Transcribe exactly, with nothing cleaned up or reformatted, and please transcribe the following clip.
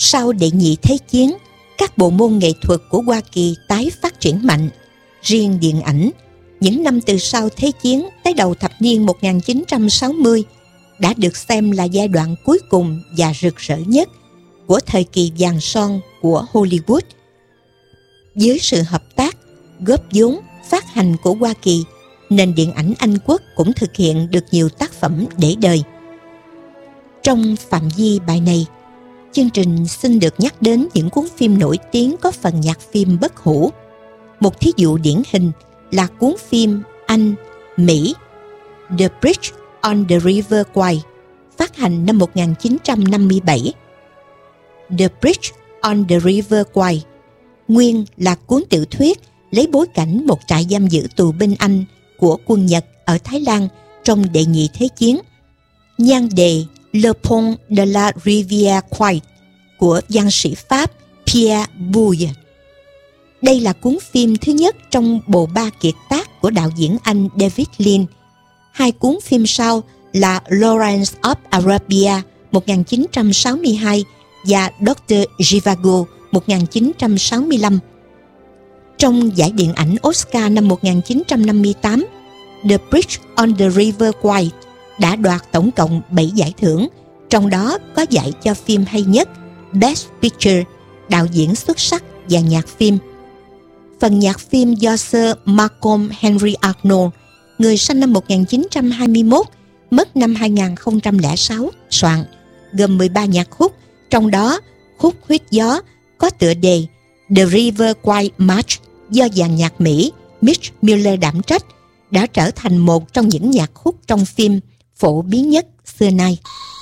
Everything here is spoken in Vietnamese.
Sau Đệ nhị Thế chiến, các bộ môn nghệ thuật của Hoa Kỳ tái phát triển mạnh. Riêng điện ảnh, những năm từ sau Thế chiến tới đầu thập niên một nghìn chín trăm sáu mươi đã được xem là giai đoạn cuối cùng và rực rỡ nhất của thời kỳ vàng son của Hollywood. Với sự hợp tác, góp vốn, phát hành của Hoa Kỳ, nền điện ảnh Anh quốc cũng thực hiện được nhiều tác phẩm để đời. Trong phạm vi bài này, chương trình xin được nhắc đến những cuốn phim nổi tiếng có phần nhạc phim bất hủ. Một thí dụ điển hình là cuốn phim Anh, Mỹ The Bridge on the River Kwai, phát hành năm một nghìn chín trăm năm mươi bảy. The Bridge on the River Kwai nguyên là cuốn tiểu thuyết lấy bối cảnh một trại giam giữ tù binh Anh của quân Nhật ở Thái Lan trong Đệ nhị Thế chiến. Nhan đề Le Pont de la Rivière Kwai của văn sĩ Pháp Pierre Boulle. Đây là cuốn phim thứ nhất trong bộ ba kiệt tác của đạo diễn Anh David Lean. Hai cuốn phim sau là Lawrence of Arabia một nghìn chín trăm sáu mươi hai và Doctor Zhivago một nghìn chín trăm sáu mươi lăm. Trong giải điện ảnh Oscar năm một nghìn chín trăm năm mươi tám, The Bridge on the River Kwai đã đoạt tổng cộng bảy giải thưởng, trong đó có giải cho phim hay nhất, Best Picture, đạo diễn xuất sắc và nhạc phim. Phần nhạc phim do Sir Malcolm Henry Arnold, người sinh năm một nghìn chín trăm hai mươi mốt, mất năm hai nghìn không trăm lẻ sáu, soạn, gồm mười ba nhạc khúc, trong đó khúc Huyết Gió có tựa đề The River Kwai March do dàn nhạc Mỹ Mitch Miller đảm trách, đã trở thành một trong những nhạc khúc trong phim phổ biến nhất xưa nay.